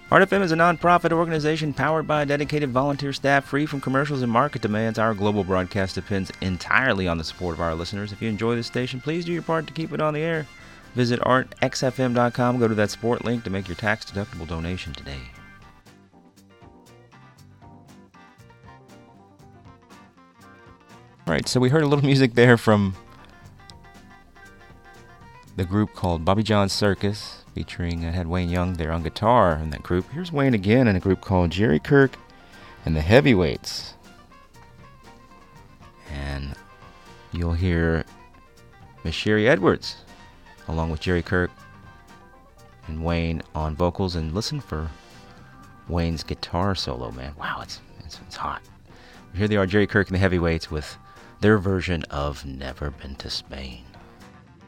Heart FM is a non-profit organization powered by a dedicated volunteer staff free from commercials and market demands. Our global broadcast depends entirely on the support of our listeners. If you enjoy this station, please do your part to keep it on the air. Visit artxfm.com. Go to that support link to make your tax-deductible donation today. All right, so we heard a little music there from the group called Bobby John Circus, featuring, had Wayne Young there on guitar in that group. Here's Wayne again in a group called Jerry Kirk and the Heavyweights. And you'll hear Miss Sherry Edwards along with Jerry Kirk and Wayne on vocals. And listen for Wayne's guitar solo, man. Wow, it's hot. Here they are, Jerry Kirk and the Heavyweights, with their version of Never Been to Spain.